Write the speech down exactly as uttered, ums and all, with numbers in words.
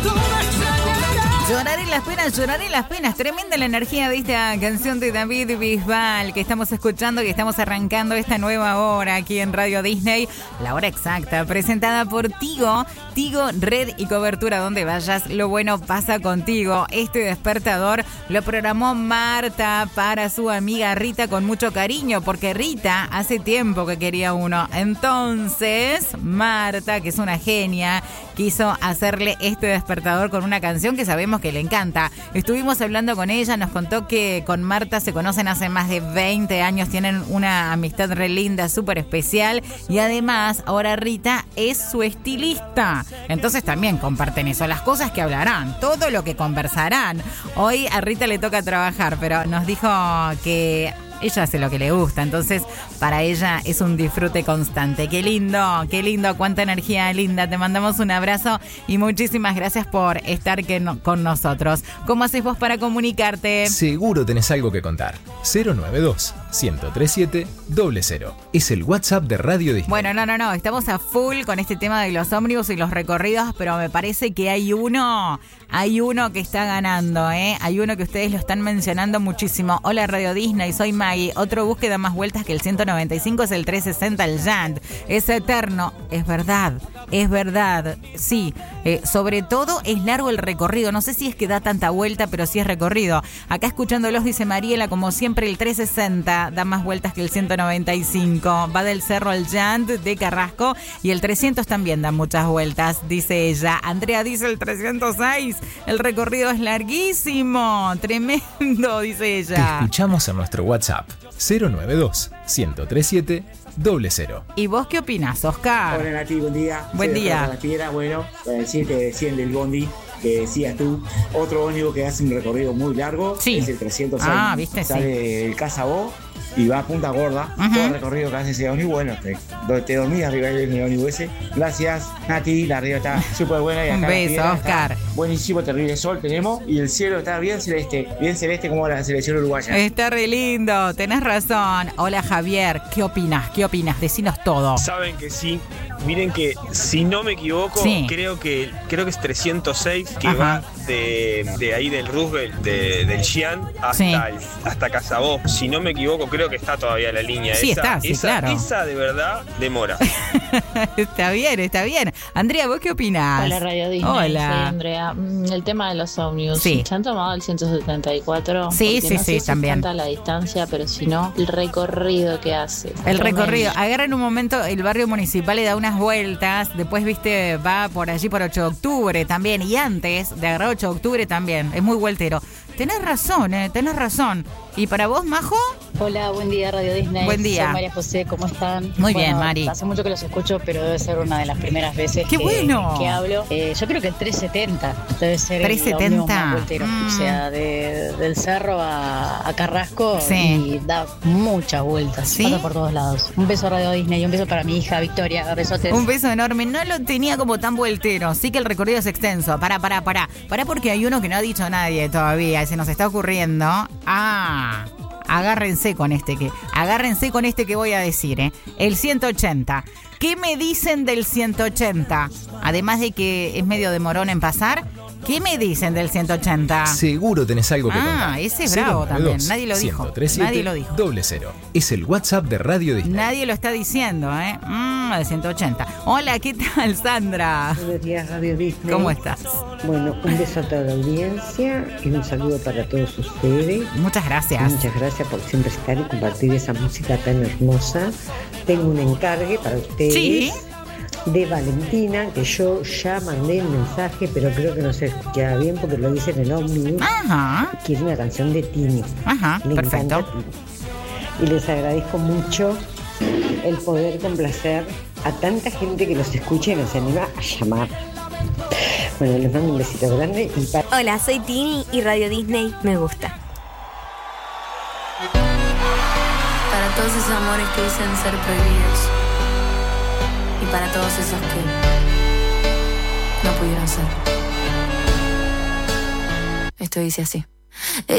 Lloraré las penas, lloraré las penas. Tremenda la energía de esta canción de David Bisbal que estamos escuchando, que estamos arrancando esta nueva hora aquí en Radio Disney. La hora exacta, presentada por Tigo. Tigo, red y cobertura donde vayas. Lo bueno pasa contigo. Este despertador lo programó Marta para su amiga Rita con mucho cariño, porque Rita hace tiempo que quería uno. Entonces, Marta, que es una genia, quiso hacerle este despertador con una canción que sabemos que le encanta. Estuvimos hablando con ella, nos contó que con Marta se conocen hace más de veinte años, tienen una amistad re linda, súper especial, y además ahora Rita es su estilista. Entonces también comparten eso, las cosas que hablarán, todo lo que conversarán. Hoy a Rita le toca trabajar, pero nos dijo que ella hace lo que le gusta, entonces para ella es un disfrute constante. Qué lindo, qué lindo, cuánta energía linda. Te mandamos un abrazo y muchísimas gracias por estar que no, con nosotros. ¿Cómo haces vos para comunicarte? Seguro tenés algo que contar. cero nueve dos, uno cero tres siete, cero cero. Es el WhatsApp de Radio Disney. Bueno, no, no, no. Estamos a full con este tema de los ómnibus y los recorridos, pero me parece que hay uno, hay uno que está ganando, ¿eh? Hay uno que ustedes lo están mencionando muchísimo. Hola Radio Disney, soy Maggie. Otro bus que da más vueltas que el ciento noventa y cinco es el trescientos sesenta, el Jant. Es eterno. Es verdad, es verdad. Sí, eh, sobre todo es largo el recorrido. No sé si es que da tanta vuelta, pero sí es recorrido. Acá escuchándolos dice Mariela, como siempre el trescientos sesenta da más vueltas que el ciento noventa y cinco. Va del cerro al Jant de Carrasco y el trescientos también da muchas vueltas, dice ella. Andrea dice el trescientos seis. El recorrido es larguísimo. Tremendo, dice ella. Te escuchamos en nuestro WhatsApp. cero nueve dos, uno cero tres siete, cero cero. ¿Y vos qué opinás, Oscar? Hola Nati, buen día. Buen Soy día. La piedra, bueno, para decirte decían del bondi que decías tú, otro ómnibus que hace un recorrido muy largo, sí. Es el trescientos seis. Ah, viste, sale sí. del Casabó y va a Punta Gorda. Uh-huh. Todo el recorrido que hace ese ómnibus, bueno, te, te dormís arriba del ómnibus ese. Gracias, Nati, la río está súper buena. Y acá un beso, Oscar. Buenísimo, terrible sol tenemos y el cielo está bien celeste, bien celeste como la selección uruguaya. Está re lindo, tenés razón. Hola Javier, ¿qué opinas? ¿Qué opinas? Decinos todo. Saben que sí. Miren que, si no me equivoco, sí. creo que creo que es trescientos seis, que Ajá. va de, de ahí del Roosevelt, de, del Xi'an, hasta, sí. el, hasta Casabó. Si no me equivoco, creo que está todavía la línea. Sí, esa, está, sí, esa, claro. Esa de verdad demora. Está bien, está bien. Andrea, ¿vos qué opinás? Hola Radio Disney, Hola. soy Andrea. El tema de los ómnibus, sí. ¿se han tomado el ciento setenta y cuatro? Sí, Porque sí, no sí, sé si también. es tanta la distancia, pero si no, el recorrido que hace. El Tremendo. recorrido, agarra en un momento el barrio municipal y da unas vueltas, después, viste, va por allí por ocho de octubre también, y antes de agarrar ocho de octubre también, es muy vueltero. Tenés razón, eh, tenés razón. ¿Y para vos, Majo? Hola, buen día Radio Disney. Buen día. Soy María José, ¿cómo están? Muy bueno, bien, Mari. Hace mucho que los escucho, pero debe ser una de las primeras veces ¡Qué que, bueno! que hablo. Eh, yo creo que el trescientos setenta debe ser trescientos el ómnibus setenta. más voltero. Mm. O sea, de, del cerro a, a Carrasco, sí. Y da muchas vueltas. ¿Sí? Pasa por todos lados. Un beso Radio Disney y un beso para mi hija Victoria. Besotes. Un beso enorme. No lo tenía como tan voltero. Sí que el recorrido es extenso. Pará, pará, pará. Pará porque hay uno que no ha dicho nadie todavía y se nos está ocurriendo. Ah... Agárrense con este que, agárrense con este que voy a decir, ¿eh? El ciento ochenta. ¿Qué me dicen del ciento ochenta? Además de que es medio demorón en pasar, ¿qué me dicen del ciento ochenta? Seguro tenés algo que contar. Ah, ese es bravo también. Nadie lo dijo. uno cero tres siete, Nadie lo dijo. cero cero. Es el WhatsApp de Radio Disney. Nadie lo está diciendo, ¿eh? Mmm, el ciento ochenta. Hola, ¿qué tal, Sandra? Buenos días, Radio Disney. ¿Cómo estás? Bueno, un beso a toda la audiencia y un saludo para todos ustedes. Muchas gracias. Muchas gracias por siempre estar y compartir esa música tan hermosa. Tengo un encargue para ustedes. Sí. De Valentina, que yo ya mandé el mensaje, pero creo que no se escuchaba bien porque lo dice en el ómnibus. Ajá. Quiere una canción de Tini. Ajá, Le perfecto. encanta Tini. Y les agradezco mucho el poder complacer a tanta gente que los escucha y nos anima a llamar. Bueno, les mando un besito grande y para... Hola, soy Tini y Radio Disney me gusta. Para todos esos amores que dicen ser prohibidos. Y para todos esos que no pudieron ser. Esto dice así.